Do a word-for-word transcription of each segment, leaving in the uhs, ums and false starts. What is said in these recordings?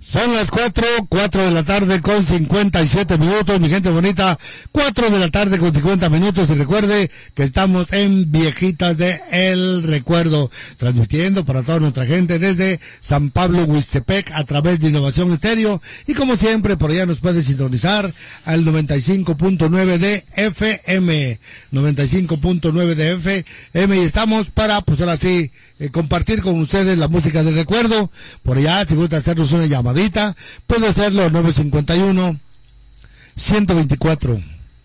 Son las cuatro, cuatro de la tarde con cincuenta y siete minutos, mi gente bonita, cuatro de la tarde con cincuenta minutos, y recuerde que estamos en Viejitas de El Recuerdo, transmitiendo para toda nuestra gente desde San Pablo, Huixtepec, a través de Innovación Estéreo, y como siempre, por allá nos puede sintonizar al noventa y cinco punto nueve de F M, noventa y cinco punto nueve de F M, y estamos para, pues ahora sí, eh, compartir con ustedes la música del recuerdo. Por allá, si gusta hacernos una llamadita, puede hacerlo nueve cinco uno, uno dos cuatro,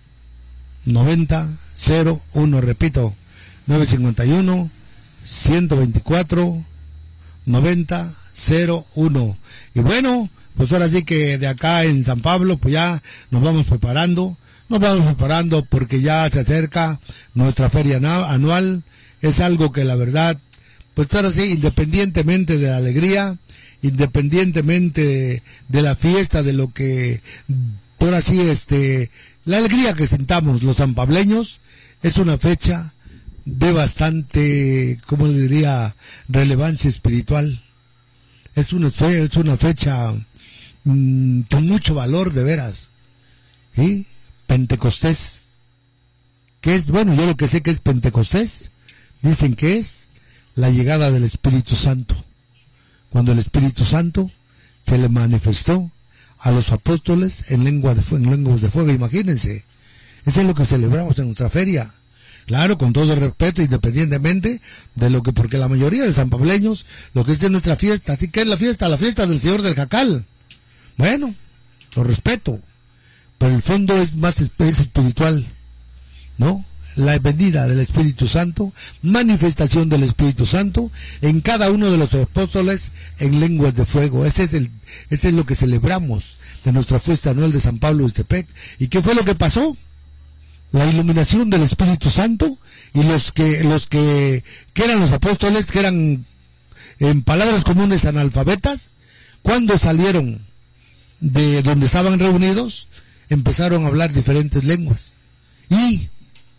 noventa cero uno, repito, nueve cinco uno, uno dos cuatro, noventa cero uno. Y bueno, pues ahora sí que de acá en San Pablo, pues ya nos vamos preparando, nos vamos preparando porque ya se acerca nuestra feria anual. Es algo que la verdad, pues ahora sí, independientemente de la alegría, independientemente de, de la fiesta, de lo que, ahora sí, este, la alegría que sintamos los sanpableños, es una fecha de bastante, ¿cómo le diría?, relevancia espiritual. Es una, fe, es una fecha mmm, con mucho valor, de veras. ¿Sí? Pentecostés. ¿Qué es? Bueno, yo lo que sé que es Pentecostés, dicen que es la llegada del Espíritu Santo. Cuando el Espíritu Santo se le manifestó a los apóstoles en, lengua de fuego, en lenguas de fuego, imagínense. Eso es lo que celebramos en nuestra feria. Claro, con todo el respeto, independientemente de lo que, porque la mayoría de sanpableños, lo que es de nuestra fiesta, ¿sí? ¿Qué es la fiesta? La fiesta del Señor del Jacal. Bueno, lo respeto, pero el fondo es más es espiritual, ¿no? La venida del Espíritu Santo, manifestación del Espíritu Santo en cada uno de los apóstoles en lenguas de fuego. Ese es el, ese es lo que celebramos de nuestra fiesta anual de San Pablo, Huixtepec. ¿Y qué fue lo que pasó? La iluminación del Espíritu Santo, y los que, los que, que eran los apóstoles, que eran, en palabras comunes, analfabetas, cuando salieron de donde estaban reunidos, empezaron a hablar diferentes lenguas y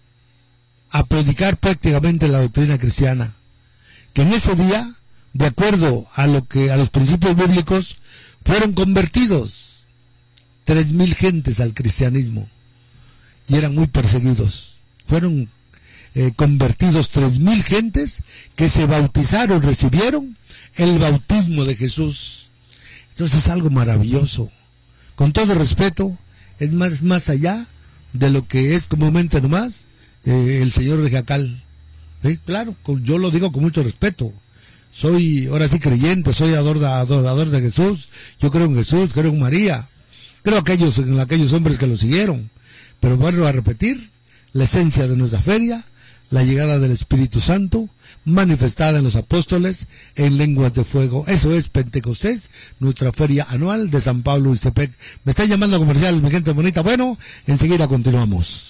a predicar prácticamente la doctrina cristiana, que en ese día, de acuerdo a lo que a los principios bíblicos, fueron convertidos tres mil gentes al cristianismo, y eran muy perseguidos. Fueron eh, convertidos tres mil gentes que se bautizaron, recibieron el bautismo de Jesús. Entonces es algo maravilloso. Con todo respeto, es más, más allá de lo que es comúnmente nomás Eh, el Señor de Jacal. ¿Sí? Claro, yo lo digo con mucho respeto. Soy, ahora sí, creyente, soy adorador, adorador de Jesús. Yo creo en Jesús, creo en María, creo aquellos, en aquellos hombres que lo siguieron. Pero vuelvo a repetir, la esencia de nuestra feria, la llegada del Espíritu Santo, manifestada en los apóstoles en lenguas de fuego. Eso es Pentecostés, nuestra feria anual de San Pablo, Huixtepec. Me está llamando a comercial, mi gente bonita. Bueno, enseguida continuamos.